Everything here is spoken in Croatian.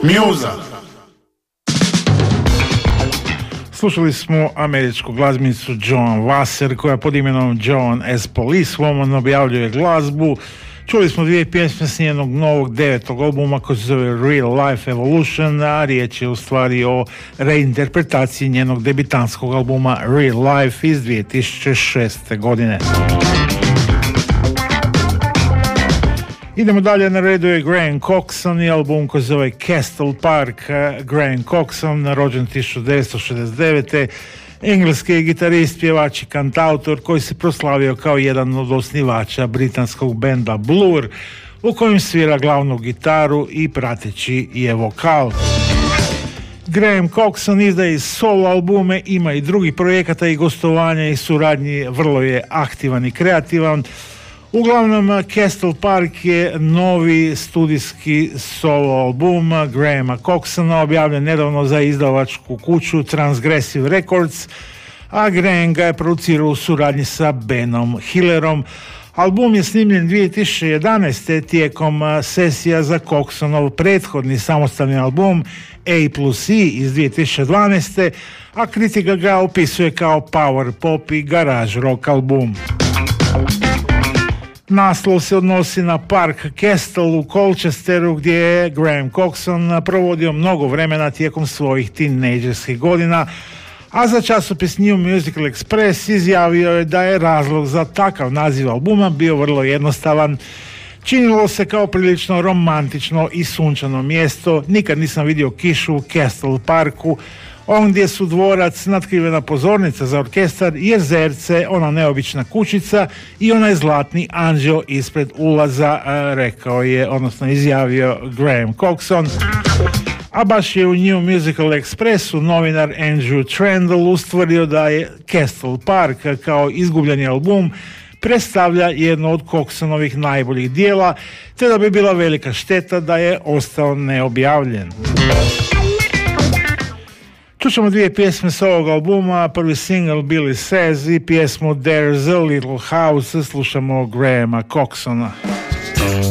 Mjuza. Slušali smo američku glazbenicu Joan Wasser koja pod imenom Joan as Police Woman objavljuje glazbu. Čuli smo dvije pjesme s njenog novog 9. albuma koji se zove Real Life Evolution, a riječ je u stvari o reinterpretaciji njenog debitanskog albuma Real Life iz 2006. godine. Idemo dalje, na redu je Graham Coxon i album koji se zove Castle Park. Graham Coxon, rođen 1969. Engleski gitarist, pjevač i kantautor koji se proslavio kao jedan od osnivača britanskog benda Blur, u kojem svira glavnu gitaru i prateći je vokal. Graham Coxon izdaje solo albume, ima i drugih projekata i gostovanja i suradnji, vrlo je aktivan i kreativan. Uglavnom, Castle Park je novi studijski solo album Grahama Coxona, objavljen nedavno za izdavačku kuću Transgressive Records, a Graham ga je producirao u suradnji sa Benom Hillerom. Album je snimljen 2011. tijekom sesija za Coxonov prethodni samostalni album A+E iz 2012. a kritika ga opisuje kao power pop i garage rock album. Naslov se odnosi na Park Castle u Colchesteru gdje je Graham Coxon provodio mnogo vremena tijekom svojih tinejdžerskih godina, a za časopis New Musical Express izjavio je da je razlog za takav naziv albuma bio vrlo jednostavan. Činilo se kao prilično romantično i sunčano mjesto, nikad nisam vidio kišu u Castle Parku, ondje su dvorac, natkrivena pozornica za orkestar, jezerce, ona neobična kućica i onaj zlatni anđeo ispred ulaza, rekao je, odnosno izjavio Graham Coxon. A baš je u New Musical Expressu novinar Andrew Trendle ustvrdio da je Castle Park kao izgubljeni album predstavlja jedno od Coxonovih najboljih dijela, te da bi bila velika šteta da je ostao neobjavljen. Čućemo dvije pjesme s ovog albuma, prvi single Billy Says i pjesmu There's a Little House, slušamo Grahama Coxona.